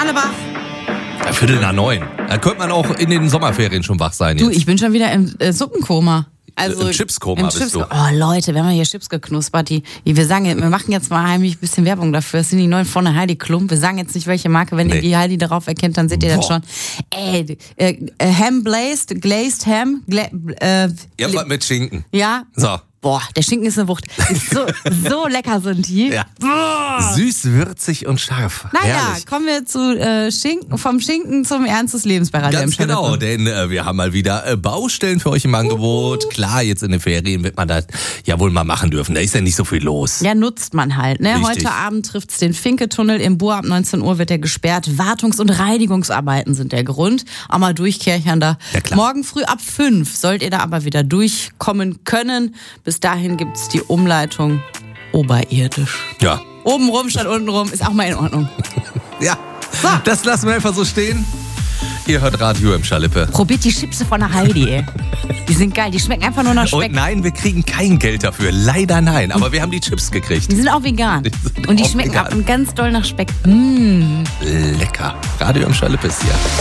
Schwallebach. 8:45. Da könnte man auch in den Sommerferien schon wach sein jetzt. Du, ich bin schon wieder im Suppenkoma. Also Im Chipskoma bist du. Oh Leute, wir haben hier Chips geknuspert. Wir machen jetzt mal heimlich ein bisschen Werbung dafür. Das sind die neuen von der Heidi Klum. Wir sagen jetzt nicht, welche Marke. Wenn ihr die Heidi darauf erkennt, dann seht ihr das schon. Ham glazed Ham. Irgendwas mit Schinken. Ja. So. Boah, der Schinken ist eine Wucht. So lecker sind die. Ja. Süß, würzig und scharf. Naja, Herrlich. kommen wir zu Schinken, vom Schinken zum Ernst des Lebens bei Radio Ganz M. genau, denn wir haben mal wieder Baustellen für euch im Angebot. Klar, jetzt in den Ferien wird man das ja wohl mal machen dürfen. Da ist ja nicht so viel los. Ja, nutzt man halt. Ne? Richtig. Heute Abend trifft's den Finke-Tunnel im Buhr. Ab 19 Uhr wird er gesperrt. Wartungs- und Reinigungsarbeiten sind der Grund. Auch mal durchkärchern da. Ja, klar. Morgen früh ab 5 sollt ihr da aber wieder durchkommen können. Bis dahin gibt's die Umleitung oberirdisch. Ja. Oben rum statt unten rum ist auch mal in Ordnung. Ja, So. das lassen wir einfach so stehen. Ihr hört Radio im Schalippe. Probiert die Chips von der Heidi, ey. Die sind geil, die schmecken einfach nur nach Speck. Und nein, wir kriegen kein Geld dafür. Leider nein. Aber wir haben die Chips gekriegt. Die sind auch vegan. sind Und die auch schmecken vegan. ab und ganz doll nach Speck. Lecker. Radio im Schalippe ist hier.